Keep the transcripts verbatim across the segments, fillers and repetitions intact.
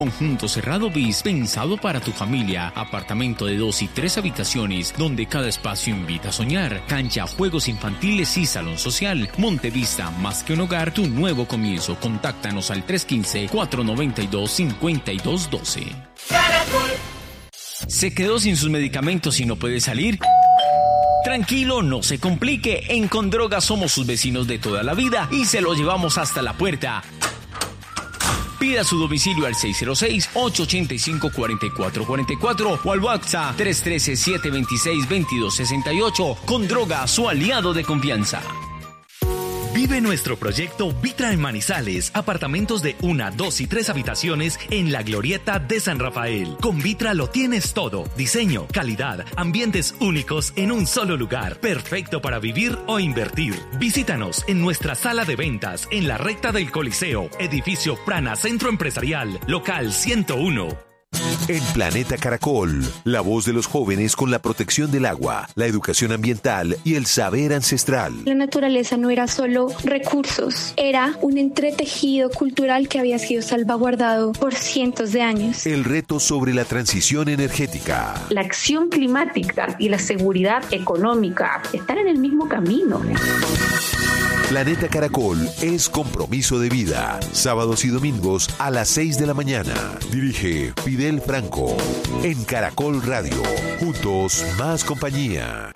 Conjunto Cerrado Bis, pensado para tu familia. Apartamento de dos y tres habitaciones, donde cada espacio invita a soñar. Cancha, juegos infantiles y salón social. Montevista, más que un hogar, tu nuevo comienzo. Contáctanos al tres uno cinco, cuatro nueve dos, cinco dos uno dos. ¿Se quedó sin sus medicamentos y no puede salir? Tranquilo, no se complique. En Condroga somos sus vecinos de toda la vida y se lo llevamos hasta la puerta. Pida su domicilio al seis cero seis, ocho ocho cinco, cuatro cuatro cuatro cuatro o al WhatsApp tres uno tres, siete dos seis, dos dos seis ocho. Condroga, su aliado de confianza. Vive nuestro proyecto Vitra en Manizales. Apartamentos de una, dos y tres habitaciones en la Glorieta de San Rafael. Con Vitra lo tienes todo. Diseño, calidad, ambientes únicos en un solo lugar. Perfecto para vivir o invertir. Visítanos en nuestra sala de ventas en la recta del Coliseo. Edificio Prana Centro Empresarial. Local ciento uno. En Planeta Caracol, la voz de los jóvenes con la protección del agua, la educación ambiental y el saber ancestral. La naturaleza no era solo recursos, era un entretejido cultural que había sido salvaguardado por cientos de años. El reto sobre la transición energética. La acción climática y la seguridad económica están en el mismo camino. Planeta Caracol es compromiso de vida. Sábados y domingos a las seis de la mañana. Dirige Fidel Franco. En Caracol Radio. Juntos, más compañía.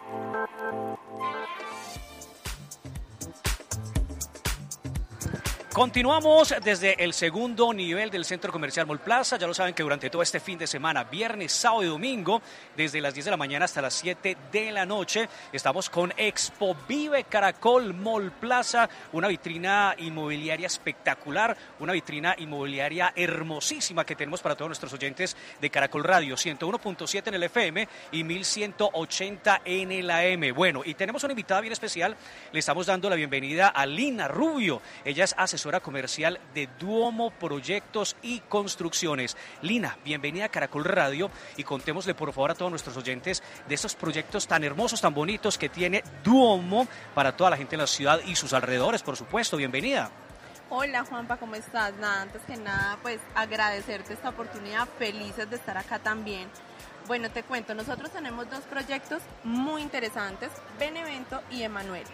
Continuamos desde el segundo nivel del Centro Comercial Mall Plaza. Ya lo saben que durante todo este fin de semana, viernes, sábado y domingo, desde las diez de la mañana hasta las siete de la noche, estamos con Expo Vive Caracol Mall Plaza, una vitrina inmobiliaria espectacular, una vitrina inmobiliaria hermosísima que tenemos para todos nuestros oyentes de Caracol Radio, ciento uno punto siete en el F M y mil ciento ochenta en el A M. Bueno, y tenemos una invitada bien especial. Le estamos dando la bienvenida a Lina Rubio. Ella es asesora comercial de Duomo Proyectos y Construcciones. Lina, bienvenida a Caracol Radio y contémosle por favor a todos nuestros oyentes de estos proyectos tan hermosos, tan bonitos que tiene Duomo para toda la gente en la ciudad y sus alrededores, por supuesto. Bienvenida. Hola Juanpa, ¿cómo estás? Nada, antes que nada, pues agradecerte esta oportunidad, felices de estar acá también. Bueno, te cuento, nosotros tenemos dos proyectos muy interesantes, Benevento y Emanuel.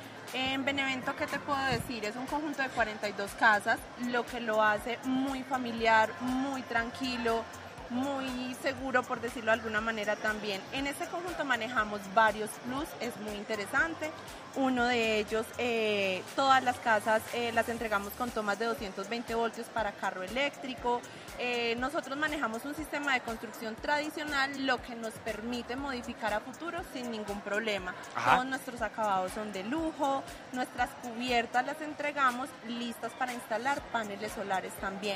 En Benevento, ¿qué te puedo decir? Es un conjunto de cuarenta y dos casas, lo que lo hace muy familiar, muy tranquilo, muy seguro, por decirlo de alguna manera también. En este conjunto manejamos varios plus, es muy interesante. Uno de ellos, eh, todas las casas eh, las entregamos con tomas de doscientos veinte voltios para carro eléctrico. Eh, nosotros manejamos un sistema de construcción tradicional, lo que nos permite modificar a futuro sin ningún problema. Ajá. Todos nuestros acabados son de lujo, nuestras cubiertas las entregamos listas para instalar paneles solares también.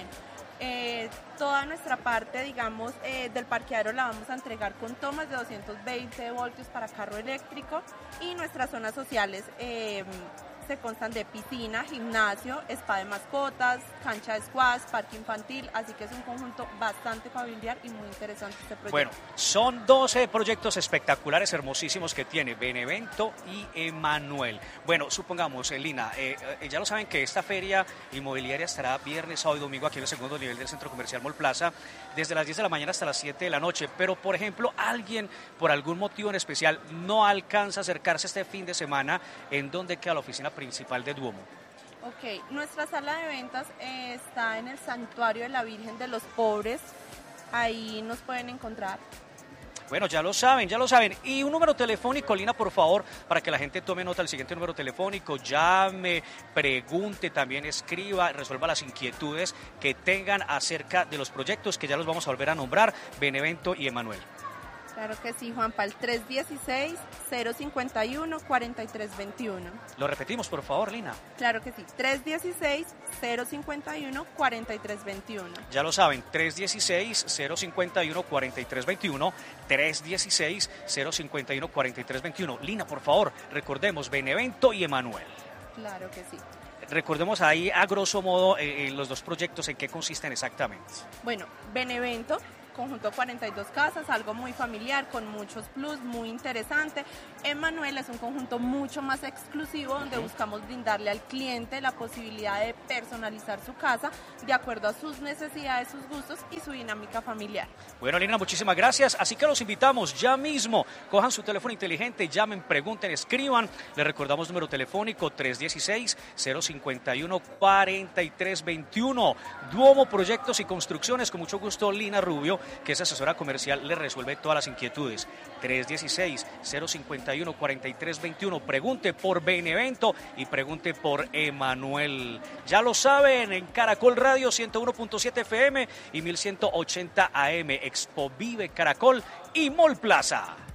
Eh, toda nuestra parte, digamos, eh, del parqueadero la vamos a entregar con tomas de doscientos veinte voltios para carro eléctrico y nuestras zonas sociales eh, se constan de piscina, gimnasio, spa de mascotas, cancha de squash, parque infantil, así que es un conjunto bastante familiar y muy interesante este proyecto. Bueno, son doce proyectos espectaculares, hermosísimos que tiene Benevento y Emanuel. Bueno, supongamos, Lina, eh, eh, ya lo saben que esta feria inmobiliaria estará viernes, sábado y domingo aquí en el segundo nivel del Centro Comercial Mall Plaza, desde las diez de la mañana hasta las siete de la noche, pero por ejemplo, alguien por algún motivo en especial no alcanza a acercarse este fin de semana, ¿en dónde queda la oficina principal de Duomo? Ok, nuestra sala de ventas eh, está en el Santuario de la Virgen de los Pobres, ahí nos pueden encontrar. Bueno, ya lo saben, ya lo saben. Y un número telefónico, Lina, por favor, para que la gente tome nota del siguiente número telefónico, llame, pregunte, también escriba, resuelva las inquietudes que tengan acerca de los proyectos que ya los vamos a volver a nombrar, Benevento y Emanuel. Claro que sí, Juanpa, el tres uno seis, cero cinco uno, cuatro tres dos uno. Lo repetimos, por favor, Lina. Claro que sí, tres uno seis, cero cinco uno, cuatro tres dos uno. Ya lo saben, tres uno seis, cero cinco uno, cuatro tres dos uno, tres uno seis, cero cinco uno, cuatro tres dos uno. Lina, por favor, recordemos Benevento y Emanuel. Claro que sí. Recordemos ahí, a grosso modo, eh, los dos proyectos, ¿en qué consisten exactamente? Bueno, Benevento conjunto cuarenta y dos casas, algo muy familiar, con muchos plus, muy interesante. Emanuel es un conjunto mucho más exclusivo, donde buscamos brindarle al cliente la posibilidad de personalizar su casa de acuerdo a sus necesidades, sus gustos y su dinámica familiar. Bueno, Lina, muchísimas gracias. Así que los invitamos ya mismo. Cojan su teléfono inteligente, llamen, pregunten, escriban. Les recordamos número telefónico tres uno seis, cero cinco uno, cuatro tres dos uno. Duomo Proyectos y Construcciones, con mucho gusto, Lina Rubio, que es asesora comercial, le resuelve todas las inquietudes. tres uno seis, cero cinco uno, cuatro tres dos uno. Pregunte por Benevento y pregunte por Emanuel. Ya lo saben, en Caracol Radio ciento uno punto siete F M y mil ciento ochenta A M. Expo Vive Caracol y Mall Plaza.